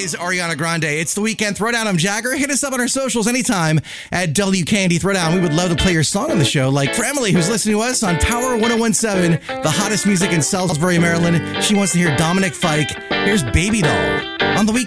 is Ariana Grande. It's the Weekend Throwdown. I'm Jagger. Hit us up on our socials anytime at WKND Throwdown. We would love to play your song on the show. Like for Emily, who's listening to us on Power 1017, the hottest music in Salisbury, Maryland. She wants to hear Dominic Fike. Here's Baby Doll on the Weekend.